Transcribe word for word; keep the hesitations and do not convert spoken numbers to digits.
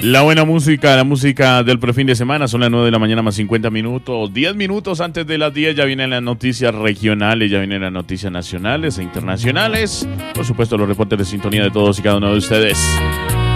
La buena música, la música del prefin de semana, son las nueve de la mañana más cincuenta minutos. diez minutos antes de las diez ya vienen las noticias regionales, ya vienen las noticias nacionales e internacionales. Por supuesto, los reportes de sintonía de todos y cada uno de ustedes.